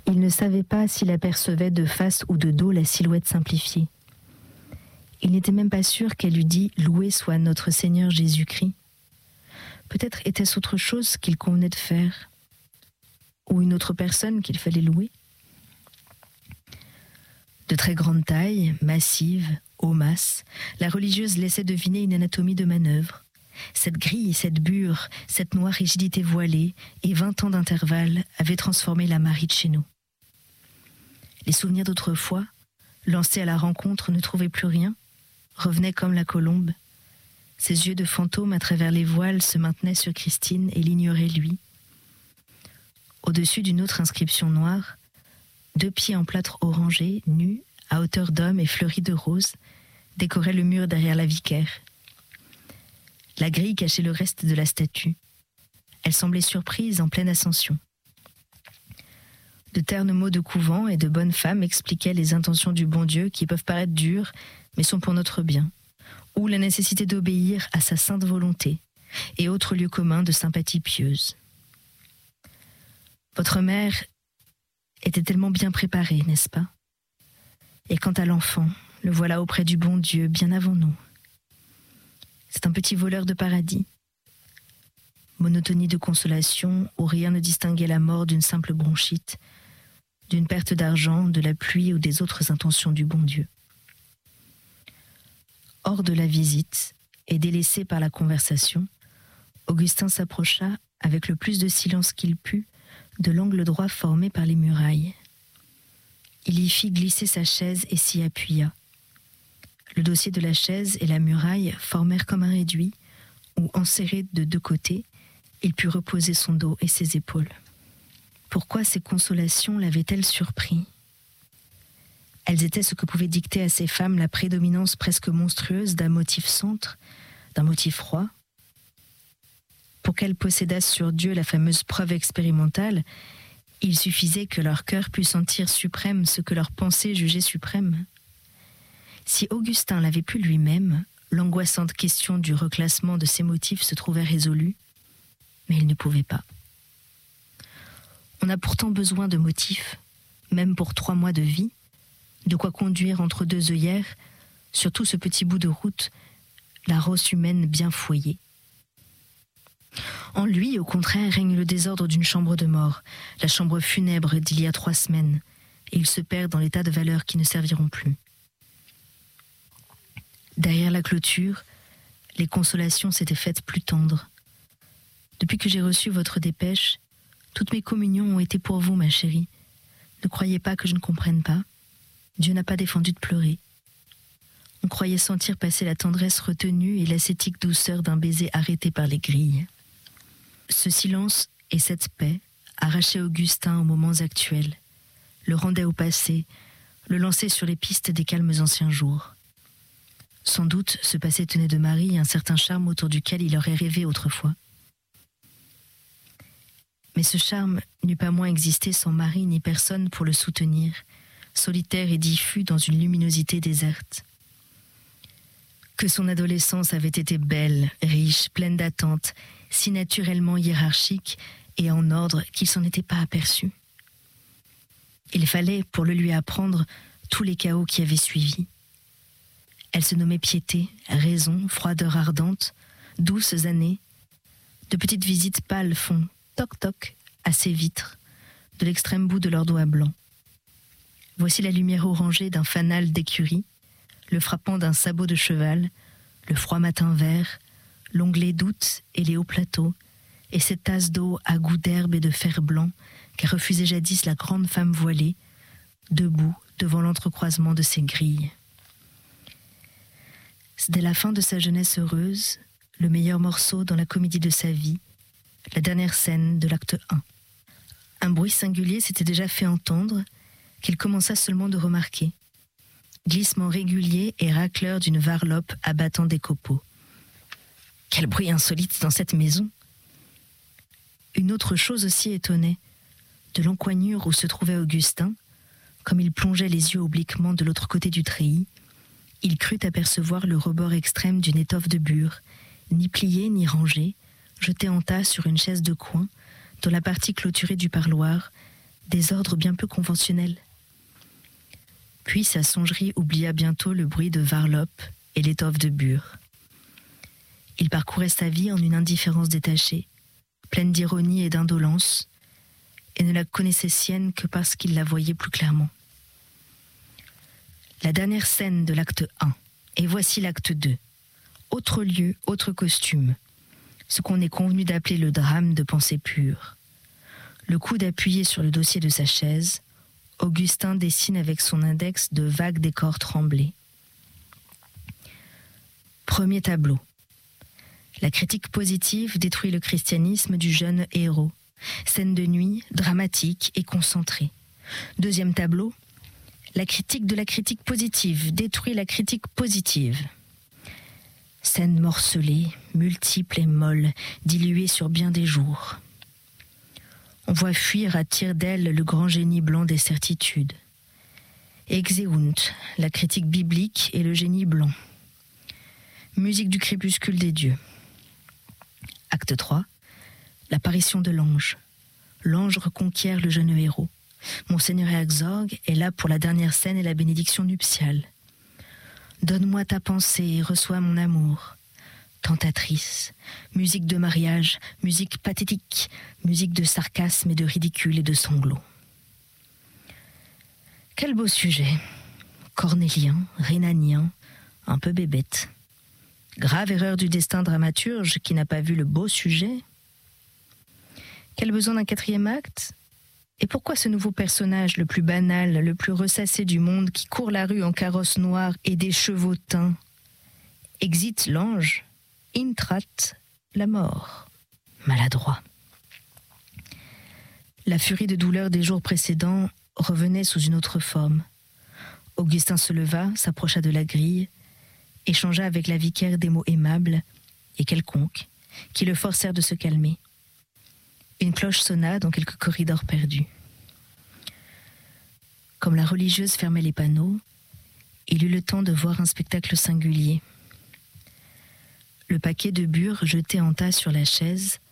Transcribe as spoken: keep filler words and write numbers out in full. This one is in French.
Il ne savait pas s'il apercevait de face ou de dos la silhouette simplifiée. Il n'était même pas sûr qu'elle eût dit « Loué soit notre Seigneur Jésus-Christ ». Peut-être était-ce autre chose qu'il convenait de faire, ou une autre personne qu'il fallait louer. De très grande taille, massive, aux masses, la religieuse laissait deviner une anatomie de manœuvre. Cette grille, cette bure, cette noire rigidité voilée et vingt ans d'intervalle avaient transformé la Marie de chez nous. Les souvenirs d'autrefois, lancés à la rencontre, ne trouvaient plus rien, revenaient comme la colombe. Ses yeux de fantôme à travers les voiles se maintenaient sur Christine et l'ignoraient lui. Au-dessus d'une autre inscription noire, deux pieds en plâtre orangé, nus, à hauteur d'homme et fleuris de roses, décoraient le mur derrière la vicaire. La grille cachait le reste de la statue. Elle semblait surprise en pleine ascension. De ternes mots de couvent et de bonnes femmes expliquaient les intentions du bon Dieu qui peuvent paraître dures, mais sont pour notre bien, ou la nécessité d'obéir à sa sainte volonté, et autres lieux communs de sympathie pieuse. Votre mère était tellement bien préparée, n'est-ce pas? Et quant à l'enfant, le voilà auprès du bon Dieu, bien avant nous. C'est un petit voleur de paradis. Monotonie de consolation où rien ne distinguait la mort d'une simple bronchite, d'une perte d'argent, de la pluie ou des autres intentions du bon Dieu. Hors de la visite et délaissé par la conversation, Augustin s'approcha avec le plus de silence qu'il put de l'angle droit formé par les murailles. Il y fit glisser sa chaise et s'y appuya. Le dossier de la chaise et la muraille formèrent comme un réduit où, enserrés de deux côtés, il put reposer son dos et ses épaules. Pourquoi ces consolations l'avaient-elles surpris? Elles étaient ce que pouvait dicter à ces femmes la prédominance presque monstrueuse d'un motif centre, d'un motif roi. Pour qu'elles possédassent sur Dieu la fameuse preuve expérimentale, il suffisait que leur cœur pût sentir suprême ce que leur pensée jugeait suprême. Si Augustin l'avait pu lui-même, l'angoissante question du reclassement de ses motifs se trouvait résolue, mais il ne pouvait pas. On a pourtant besoin de motifs, même pour trois mois de vie, de quoi conduire entre deux œillères, sur tout ce petit bout de route, la rosse humaine bien foyée. En lui, au contraire, règne le désordre d'une chambre de mort, la chambre funèbre d'il y a trois semaines, et il se perd dans les tas de valeurs qui ne serviront plus. Derrière la clôture, les consolations s'étaient faites plus tendres. Depuis que j'ai reçu votre dépêche, toutes mes communions ont été pour vous, ma chérie. Ne croyez pas que je ne comprenne pas. Dieu n'a pas défendu de pleurer. On croyait sentir passer la tendresse retenue et l'ascétique douceur d'un baiser arrêté par les grilles. Ce silence et cette paix arrachaient Augustin aux moments actuels, le rendaient au passé, le lançaient sur les pistes des calmes anciens jours. Sans doute ce passé tenait de Marie un certain charme autour duquel il aurait rêvé autrefois. Mais ce charme n'eût pas moins existé sans Marie ni personne pour le soutenir, solitaire et diffus dans une luminosité déserte. Que son adolescence avait été belle, riche, pleine d'attentes, si naturellement hiérarchique et en ordre qu'il s'en était pas aperçu. Il fallait, pour le lui apprendre, tous les chaos qui avaient suivi. Elle se nommait piété, raison, froideur ardente, douces années. De petites visites pâles font toc-toc à ses vitres, de l'extrême bout de leurs doigts blancs. Voici la lumière orangée d'un fanal d'écurie, le frappant d'un sabot de cheval, le froid matin vert, l'onglet d'août et les hauts plateaux, et cette tasse d'eau à goût d'herbe et de fer blanc qu'a refusé jadis la grande femme voilée, debout devant l'entrecroisement de ses grilles. C'est dès la fin de sa jeunesse heureuse, le meilleur morceau dans la comédie de sa vie, la dernière scène de l'acte un. Un bruit singulier s'était déjà fait entendre, qu'il commença seulement de remarquer. Glissement régulier et racleur d'une varlope abattant des copeaux. Quel bruit insolite dans cette maison! Une autre chose aussi étonnait. De l'encoignure où se trouvait Augustin, comme il plongeait les yeux obliquement de l'autre côté du treillis, il crut apercevoir le rebord extrême d'une étoffe de bure, ni pliée ni rangée, jetée en tas sur une chaise de coin, dans la partie clôturée du parloir, des ordres bien peu conventionnels. Puis sa songerie oublia bientôt le bruit de varlope et l'étoffe de bure. Il parcourait sa vie en une indifférence détachée, pleine d'ironie et d'indolence, et ne la connaissait sienne que parce qu'il la voyait plus clairement. La dernière scène de l'acte un, et voici l'acte deux. Autre lieu, autre costume. Ce qu'on est convenu d'appeler le drame de pensée pure. Le coude appuyé sur le dossier de sa chaise, Augustin dessine avec son index de vagues décors tremblés. Premier tableau. La critique positive détruit le christianisme du jeune héros. Scène de nuit, dramatique et concentrée. Deuxième tableau. La critique de la critique positive détruit la critique positive. Scène morcelée, multiple et molle, diluée sur bien des jours. On voit fuir à tire d'aile le grand génie blanc des certitudes. Exeunt, la critique biblique et le génie blanc. Musique du crépuscule des dieux. Acte trois. L'apparition de l'ange. L'ange reconquiert le jeune héros. Monseigneur Herzog est là pour la dernière scène et la bénédiction nuptiale. Donne-moi ta pensée et reçois mon amour. Tentatrice, musique de mariage, musique pathétique, musique de sarcasme et de ridicule et de sanglots. Quel beau sujet, cornélien, rhénanien, un peu bébête. Grave erreur du destin dramaturge qui n'a pas vu le beau sujet. Quel besoin d'un quatrième acte? Et pourquoi ce nouveau personnage, le plus banal, le plus ressassé du monde, qui court la rue en carrosse noire et des chevaux teints? Exit l'ange, intrat la mort. Maladroit. La furie de douleur des jours précédents revenait sous une autre forme. Augustin se leva, s'approcha de la grille, échangea avec la vicaire des mots aimables et quelconques, qui le forcèrent de se calmer. Une cloche sonna dans quelques corridors perdus. Comme la religieuse fermait les panneaux, il eut le temps de voir un spectacle singulier. Le paquet de bure jeté en tas sur la chaise